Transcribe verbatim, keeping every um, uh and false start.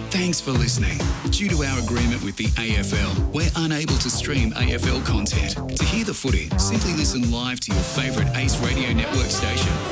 Thanks for listening. Due to our agreement with the A F L, we're unable to stream A F L content. To hear the footy, simply listen live to your favourite Ace Radio Network station.